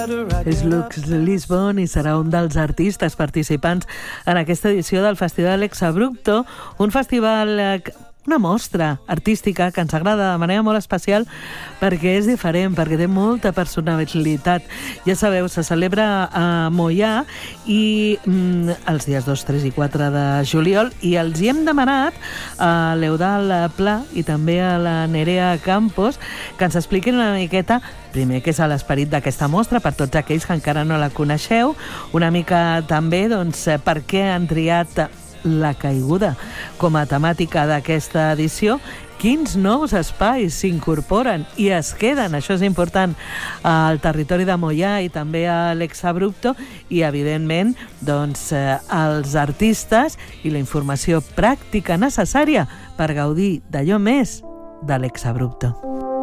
És Lux Lisbon i serà un dels artistes participants en aquesta edició del Festival Exabrupto, un festival, una mostra artística que ens agrada de manera molt especial perquè és diferent, perquè té molta personalitat. Ja sabeu, se celebra a Moià i els dies 2, 3 i 4 de juliol, i els hi hem demanat a l'Eudald Pla i també a la Nerea Campos que ens expliquin una miqueta primer què és l'esperit d'aquesta mostra per tots aquells que encara no la coneixeu, una mica també doncs, per què han triat la caiguda com a temàtica d'aquesta edició, quins nous espais s'incorporen i es queden, això és important, al territori de Moià i també a l'Exabrupto, i evidentment doncs, els artistes i la informació pràctica necessària per gaudir d'allò més de l'Exabrupto.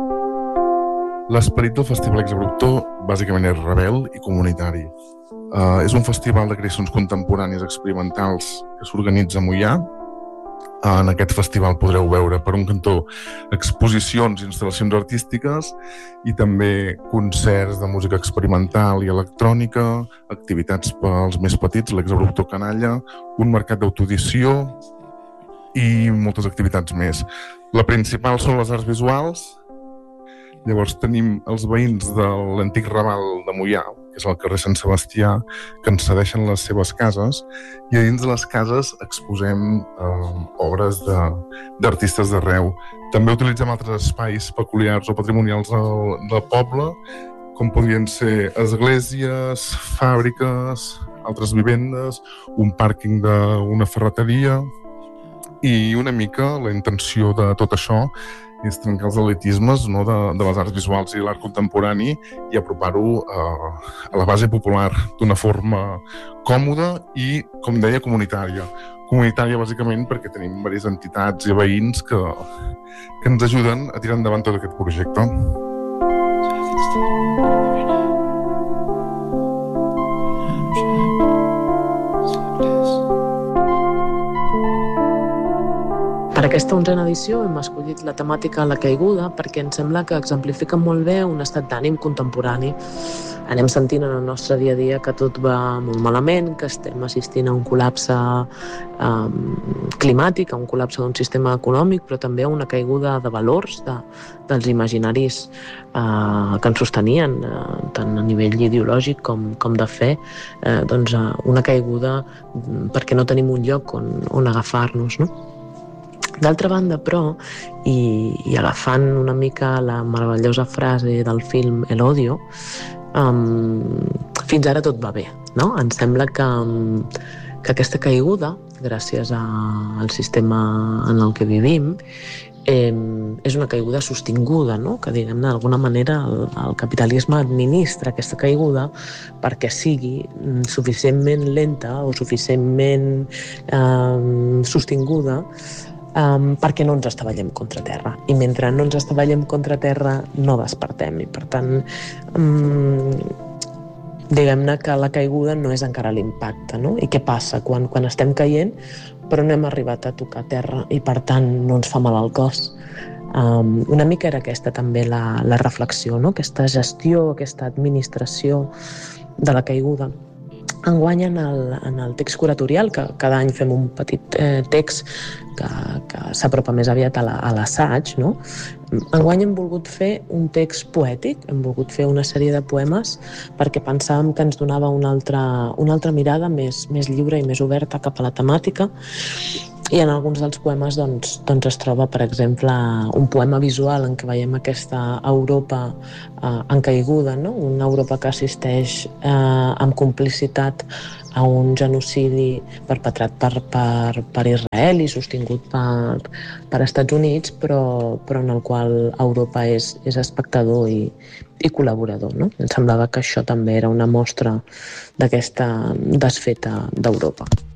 L'esperit del Festival Exabrupto bàsicament és rebel i comunitari. És un festival de creacions contemporànies experimentals que s'organitza a Moià. En aquest festival podreu veure, per un cantó, exposicions i instal·lacions artístiques i també concerts de música experimental i electrònica, activitats pels més petits, l'Exabrupto Canalla, un mercat d'autoedició i moltes activitats més. La principal són les arts visuals. Llavors tenim els veïns de l'antic Raval de Moià, que és el carrer Sant Sebastià, que ens cedeixen les seves cases, i a dins de les cases exposem obres d'artistes d'arreu. També utilitzem altres espais peculiars o patrimonials del poble, com podrien ser esglésies, fàbriques, altres vivendes, un pàrquing d'una ferreteria, i una mica la intenció de tot això és trencar els elitismes, no, de les arts visuals i l'art contemporani i apropar-ho a la base popular d'una forma còmoda i, com deia, comunitària. Comunitària bàsicament perquè tenim diverses entitats i veïns que ens ajuden a tirar endavant tot aquest projecte. Per aquesta 11a edició hem escollit la temàtica La caiguda perquè ens sembla que exemplifica molt bé un estat d'ànim contemporani. Anem sentint en el nostre dia a dia que tot va molt malament, que estem assistint a un col·lapse climàtic, a un col·lapse d'un sistema econòmic, però també a una caiguda de valors dels imaginaris que ens sostenien, tant a nivell ideològic com de fe, doncs una caiguda perquè no tenim un lloc on agafar-nos, no? D'altra banda, però, i agafant una mica la meravellosa frase del film El Odio, fins ara tot va bé, no? Ens sembla que aquesta caiguda, gràcies al sistema en el que vivim, és una caiguda sostinguda, no? Que, diguem-ne, d'alguna manera el capitalisme administra aquesta caiguda perquè sigui suficientment lenta o suficientment sostinguda perquè no ens estavellem contra terra. I mentre no ens estavellem contra terra no despertem. I per tant, diguem-ne que la caiguda no és encara l'impacte, no? I què passa quan estem caient però no hem arribat a tocar terra i per tant no ens fa mal al cos? Una mica era aquesta també la reflexió, no? Aquesta gestió, aquesta administració de la caiguda. Enguany, en el text curatorial, que cada any fem un petit text que s'apropa més aviat a l'assaig, no? Enguany hem volgut fer un text poètic, hem volgut fer una sèrie de poemes perquè pensàvem que ens donava una altra mirada més lliure i més oberta cap a la temàtica. I en alguns dels poemes doncs es troba, per exemple, un poema visual en què veiem aquesta Europa en caiguda, no? Una Europa que assisteix amb complicitat a un genocidi perpetrat per Israel i sostingut per Estats Units, però en el qual Europa és espectador i col·laborador, no? Em semblava que això també era una mostra d'aquesta desfeta d'Europa.